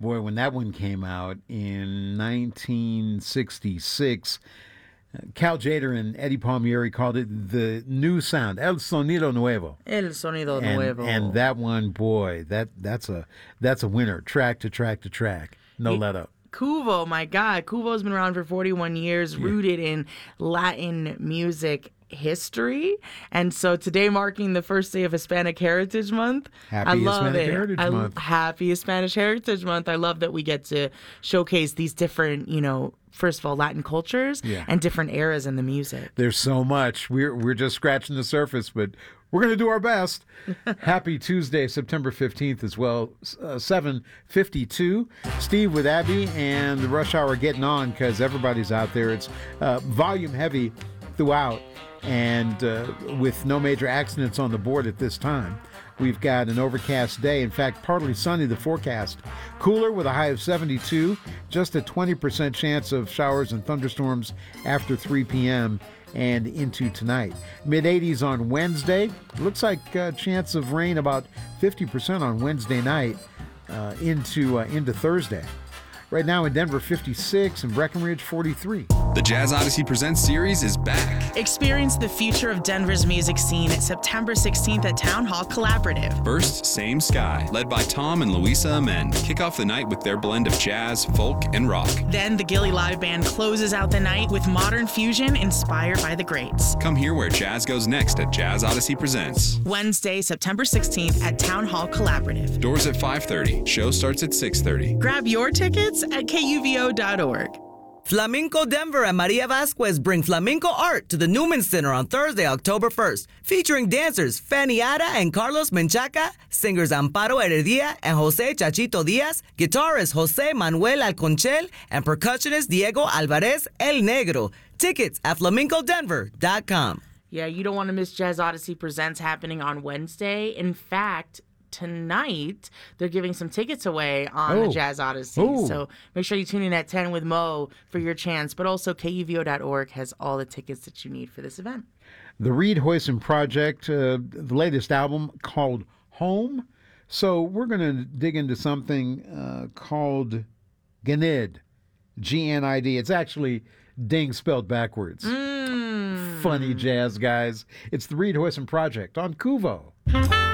Boy, when that one came out in 1966, Cal Jader and Eddie Palmieri called it the new sound, El Sonido Nuevo. El Sonido Nuevo. And that one, boy, that's a winner, track to track to track. No let up. Kuvo, my God. Kuvo's been around for 41 years, rooted in Latin music history. And so today, marking the first day of Hispanic Heritage Month, Happy Hispanic Heritage Month. Happy Hispanic Heritage Month. I love that we get to showcase these different, first of all, Latin cultures and different eras in the music. There's so much. We're just scratching the surface, but we're going to do our best. Happy Tuesday, September 15th as well, 7:52. Steve with Abby and the Rush Hour getting on because everybody's out there. It's volume heavy throughout and with no major accidents on the board at this time. We've got an overcast day. In fact, partly sunny, the forecast. Cooler with a high of 72. Just a 20% chance of showers and thunderstorms after 3 p.m. and into tonight. Mid-80s on Wednesday. Looks like a chance of rain about 50% on Wednesday night into Thursday. Right now in Denver, 56, and Breckenridge, 43. The Jazz Odyssey Presents series is back. Experience the future of Denver's music scene at September 16th at Town Hall Collaborative. First, Same Sky, led by Tom and Luisa Amen, kick off the night with their blend of jazz, folk, and rock. Then the Gilly Live Band closes out the night with modern fusion inspired by the greats. Come hear where jazz goes next at Jazz Odyssey Presents. Wednesday, September 16th at Town Hall Collaborative. Doors at 5:30. Show starts at 6:30. Grab your tickets at kuvo.org. Flamenco Denver and Maria Vasquez bring flamenco art to the Newman Center on Thursday, October 1st, featuring dancers Fanny Ada and Carlos Menchaca, singers Amparo Heredia and Jose Chachito Diaz, guitarist Jose Manuel Alconchel, and percussionist Diego Alvarez El Negro. Tickets at flamencodenver.com. Yeah, you don't want to miss Jazz Odyssey Presents happening on Wednesday. In fact, tonight, they're giving some tickets away on the Jazz Odyssey. So make sure you tune in at 10 with Mo for your chance. But also KUVO.org has all the tickets that you need for this event. The Reed Hoyson Project, the latest album called Home. So we're going to dig into something called Gnid, G-N-I-D. It's actually ding spelled backwards. Funny jazz, guys. It's the Reed Hoyson Project on Kuvo.